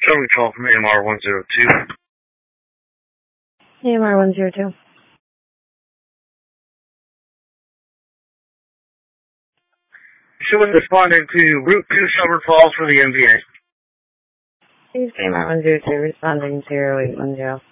Showing call from AMR 102. AMR 102. She was responding to Route 2 Shelburne Falls for the MVA. Please AMR 102 responding to 0810.